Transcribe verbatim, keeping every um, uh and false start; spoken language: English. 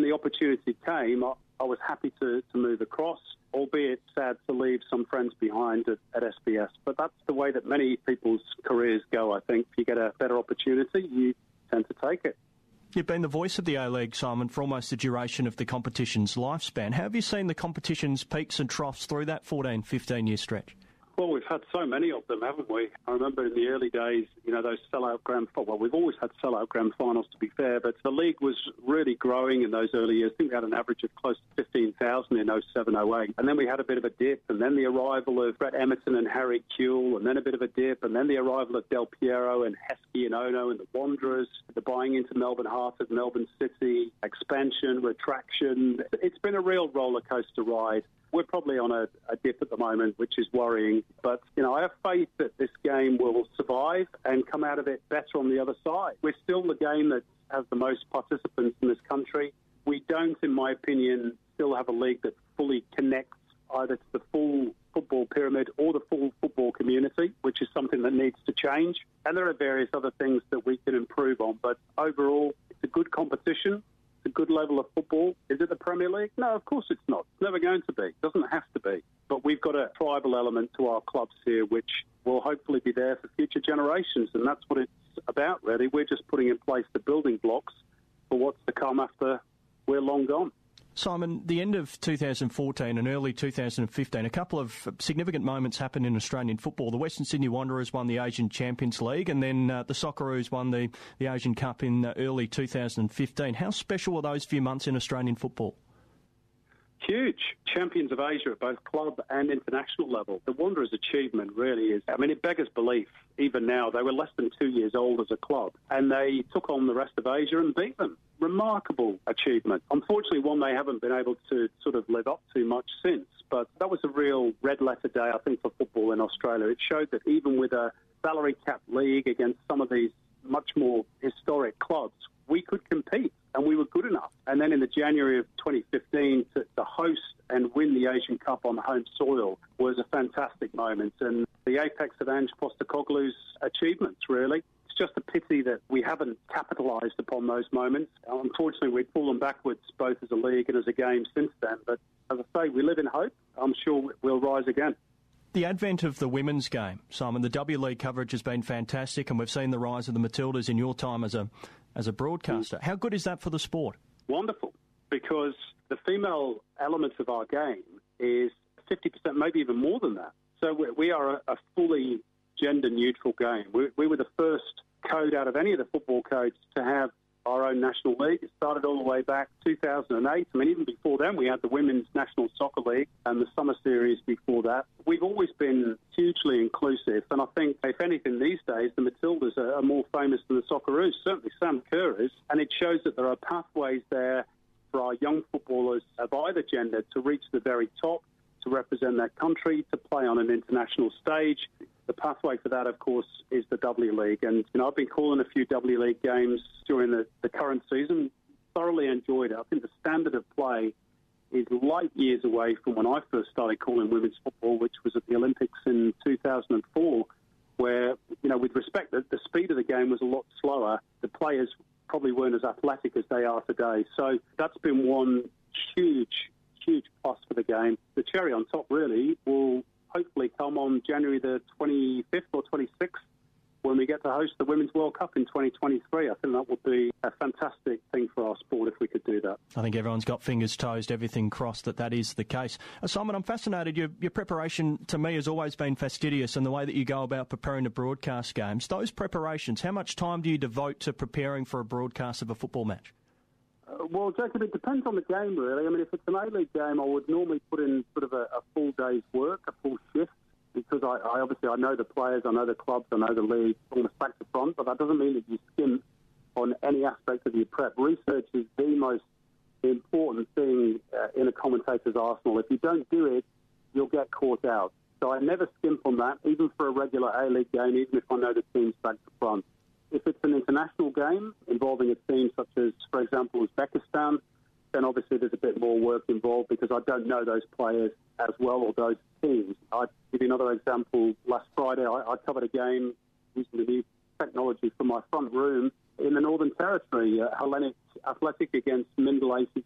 the opportunity came, I, I was happy to, to move across, albeit sad to leave some friends behind at, at S B S. But that's the way that many people's careers go, I think. If you get a better opportunity, you tend to take it. You've been the voice of the A-League, Simon, for almost the duration of the competition's lifespan. How have you seen the competition's peaks and troughs through that fourteen, fifteen-year stretch? Well, we've had so many of them, haven't we? I remember in the early days, you know, those sellout grand finals. Well, we've always had sellout grand finals, to be fair, but the league was really growing in those early years. I think we had an average of close to fifteen thousand in oh seven oh eight. And then we had a bit of a dip, and then the arrival of Brett Emerton and Harry Kewell, and then a bit of a dip, and then the arrival of Del Piero and Heskey and Ono and the Wanderers, the buying into Melbourne Heart of Melbourne City, expansion, retraction. It's been a real roller coaster ride. We're probably on a, a dip at the moment, which is worrying. But, you know, I have faith that this game will survive and come out of it better on the other side. We're still the game that has the most participants in this country. We don't, in my opinion, still have a league that fully connects either to the full football pyramid or the full football community, which is something that needs to change. And there are various other things that we can improve on. But overall, it's a good competition. A good level of football. Is it the Premier League? No, of course it's not. It's never going to be. It doesn't have to be. But we've got a tribal element to our clubs here, which will hopefully be there for future generations. And that's what it's about, really. We're just putting in place the building blocks for what's to come after we're long gone. Simon, the end of two thousand fourteen and early two thousand fifteen, a couple of significant moments happened in Australian football. The Western Sydney Wanderers won the Asian Champions League, and then uh, the Socceroos won the, the Asian Cup in uh, early two thousand fifteen. How special were those few months in Australian football? Huge. Champions of Asia at both club and international level. The Wanderers' achievement really is, I mean, it beggars belief. Even now, they were less than two years old as a club, and they took on the rest of Asia and beat them. Remarkable achievement. Unfortunately, one they haven't been able to sort of live up to much since, but that was a real red-letter day, I think, for football in Australia. It showed that even with a salary cap league against some of these much more historic clubs, we could compete, and we were good enough. And then in the January of twenty fifteen, to, to host and win the Asian Cup on home soil was a fantastic moment, and the apex of Ange Postecoglou's achievements, really. It's just a pity that we haven't capitalised upon those moments. Unfortunately, we've fallen backwards both as a league and as a game since then, but as I say, we live in hope. I'm sure we'll rise again. The advent of the women's game, Simon, the W League coverage has been fantastic, and we've seen the rise of the Matildas in your time as a as a broadcaster. How good is that for the sport? Wonderful, because the female element of our game is fifty percent, maybe even more than that. So we, we are a, a fully gender-neutral game. We, we were the first code out of any of the football codes to have our own national league. It started all the way back two thousand eight. I mean, even before then, we had the Women's National Soccer League and the Summer Series before that. We've always been hugely inclusive, and I think, if anything, these days, the Matildas are, are more famous than the Socceroos. Certainly Sam Kerr is, and it shows that there are pathways there for our young footballers of either gender to reach the very top, to represent their country, to play on an international stage. The pathway for that, of course, is the W League. And, you know, I've been calling a few W League games during the, the current season. Thoroughly enjoyed it. I think the standard of play is light years away from when I first started calling women's football, which was at the Olympics in two thousand four, where, you know, with respect, the, the speed of the game was a lot slower. The players probably weren't as athletic as they are today. So that's been one huge, huge plus for the game. The cherry on top, really, will hopefully come on January the twenty-fifth or twenty-sixth when we get to host the Women's World Cup in twenty twenty-three. I think that would be a fantastic thing for our sport if we could do that. I think everyone's got fingers toes, everything crossed that that is the case. Uh, Simon, I'm fascinated. Your, your preparation, to me, has always been fastidious, and the way that you go about preparing to broadcast games. Those preparations, how much time do you devote to preparing for a broadcast of a football match? Uh, well, Jacob, it depends on the game, really. I mean, if it's an A-League game, I would normally put in sort of a, a full day's work, a full shift, because I, I obviously I know the players, I know the clubs, I know the league, almost back to front, but that doesn't mean that you skim on any aspect of your prep. Research is the most important thing uh, in a commentator's arsenal. If you don't do it, you'll get caught out. So I never skimp on that, even for a regular A-League game, even if I know the team's back to front. If it's an international game involving a team such as, for example, Uzbekistan, then obviously there's a bit more work involved because I don't know those players as well or those teams. I'll give you another example. Last Friday, I, I covered a game using the new technology from my front room in the Northern Territory, uh, Hellenic Athletic against Mindel A C